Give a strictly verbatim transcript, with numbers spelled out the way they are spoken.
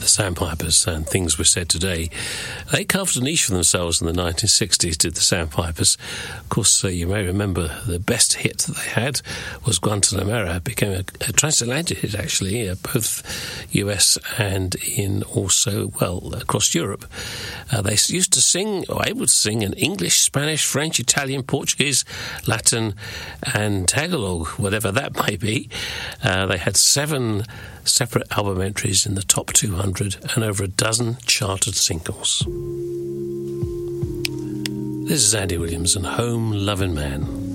the Sandpipers, and things were said today. They carved a niche for themselves in the nineteen sixties, did the Sandpipers. Of course, uh, you may remember the best hit that they had was Guantanamera. It became a, a transatlantic hit, actually, uh, both U S and in also, well, across Europe. Uh, they used to sing, or able to sing, in English, Spanish, French, Italian, Portuguese, Latin, and Tagalog, whatever that may be. Uh, they had seven separate album entries in the top two hundred and over a dozen charted singles. This is Andy Williams and Home Loving Man.